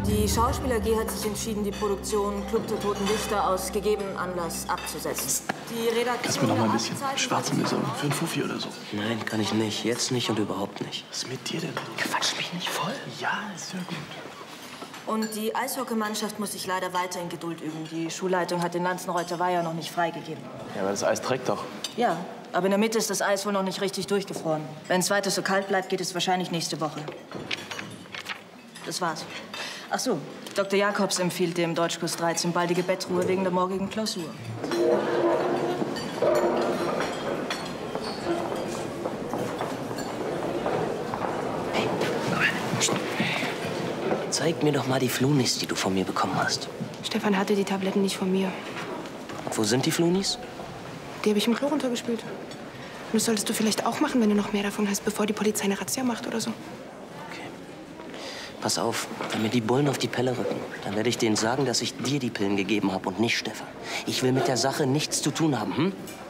Die Schauspieler AG hat sich entschieden, die Produktion Club der Toten Dichter aus gegebenem Anlass abzusetzen. Die Redaktion. Kannst du mir noch mal ein bisschen schwarze Müsse für einen Fuffi oder so? Nein, kann ich nicht. Jetzt nicht und überhaupt nicht. Was ist mit dir denn? Quatsch mich nicht voll. Ja, ist ja gut. Und die Eishockeymannschaft muss sich leider weiter in Geduld üben. Die Schulleitung hat den Lanzenreuther Weiher noch nicht freigegeben. Ja, aber das Eis trägt doch. Ja, aber in der Mitte ist das Eis wohl noch nicht richtig durchgefroren. Wenn es weiter so kalt bleibt, geht es wahrscheinlich nächste Woche. Das war's. Ach so, Dr. Jakobs empfiehlt dem Deutschkurs 13 baldige Bettruhe wegen der morgigen Klausur. Hey, zeig mir doch mal die Flunis, die du von mir bekommen hast. Stefan hatte die Tabletten nicht von mir. Wo sind die Flunis? Die habe ich im Klo runtergespült. Und das solltest du vielleicht auch machen, wenn du noch mehr davon hast, bevor die Polizei eine Razzia macht oder so. Okay. Pass auf, wenn mir die Bullen auf die Pelle rücken, dann werde ich denen sagen, dass ich dir die Pillen gegeben habe und nicht Stefan. Ich will mit der Sache nichts zu tun haben, hm?